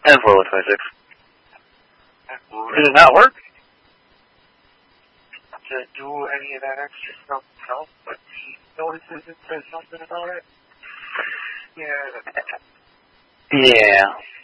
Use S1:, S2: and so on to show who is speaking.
S1: And 426.
S2: Did it not work? To do any of that extra stuff himself, but he notices it says something about it. Yeah.
S1: Yeah.